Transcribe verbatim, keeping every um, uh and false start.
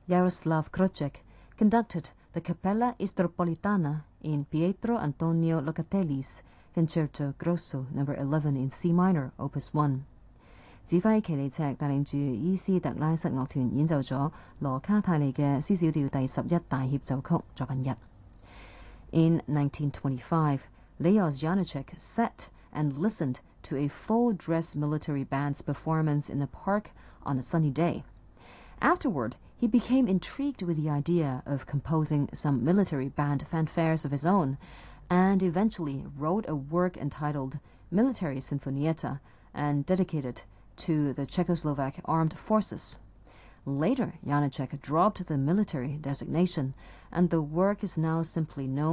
Jaroslav Krocek conducted the Cappella Istropolitana in Pietro Antonio Locatelli's Concerto Grosso number eleven in C minor, Opus one. 指揮奇利赤帶領住伊斯特拉瑟樂團演奏咗羅卡泰利嘅 C 小調第十一大協奏曲作品一。In nineteen twenty-five, Leos Janáček sat and listened to a full-dress military band's performance in a park on a sunny day. Afterward, he became intrigued with the idea of composing some military band fanfares of his own, and eventually wrote a work entitled Military Sinfonietta and dedicated to the Czechoslovak armed forces. Later, Janáček dropped the military designation, and the work is now simply known